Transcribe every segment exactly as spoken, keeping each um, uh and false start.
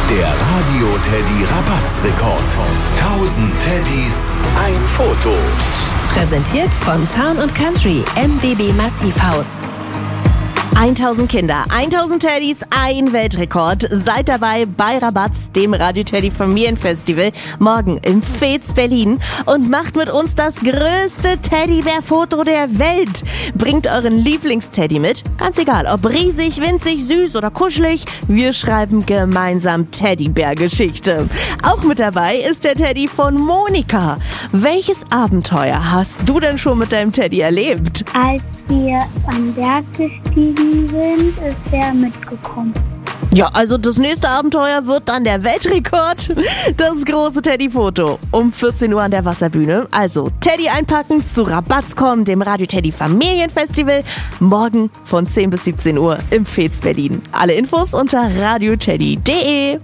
Der Radio Teddy Rabatzrekord. tausend Teddys, ein Foto. Präsentiert von Town und Country M B B Massivhaus. tausend Kinder, tausend Teddys, ein Weltrekord. Seid dabei bei Rabatz, dem Radio Teddy Familienfestival, morgen im Veets Berlin und macht mit uns das größte Teddybär-Foto der Welt. Bringt euren Lieblingsteddy mit, ganz egal, ob riesig, winzig, süß oder kuschelig. Wir schreiben gemeinsam Teddybär-Geschichte. Auch mit dabei ist der Teddy von Monika. Welches Abenteuer hast du denn schon mit deinem Teddy erlebt? Als wir am Berg gestiegen sind, ist er mitgekommen. Ja, also das nächste Abenteuer wird dann der Weltrekord. Das große Teddy-Foto um vierzehn Uhr an der Wasserbühne. Also Teddy einpacken, zu Rabatz kommen, dem Radio Teddy Familienfestival. Morgen von zehn bis siebzehn Uhr im Veets Berlin. Alle Infos unter radioteddy punkt de.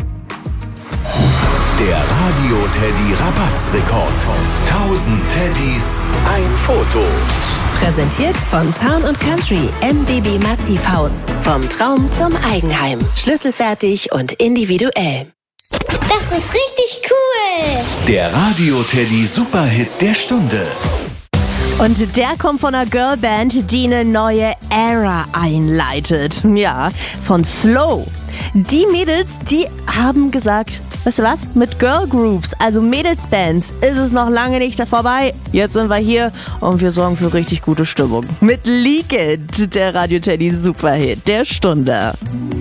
Der Radio Teddy Rabatzrekord. tausend Teddys, ein Foto. Präsentiert von Town und Country M B B Massivhaus. Vom Traum zum Eigenheim. Schlüsselfertig und individuell. Das ist richtig cool. Der Radio Teddy Superhit der Stunde. Und der kommt von einer Girlband, die eine neue Ära einleitet. Ja, von Flow. Die Mädels, die haben gesagt, weißt du was, mit Girlgroups, also Mädelsbands, ist es noch lange nicht vorbei. Jetzt sind wir hier und wir sorgen für richtig gute Stimmung. Mit Leak It, der Radio Teddy Superhit der Stunde.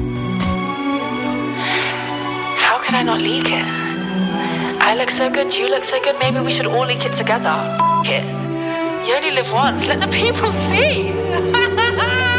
How could I not leak it? I look so good, you look so good, maybe we should all leak it together. F*** it. You only live once, let the people see.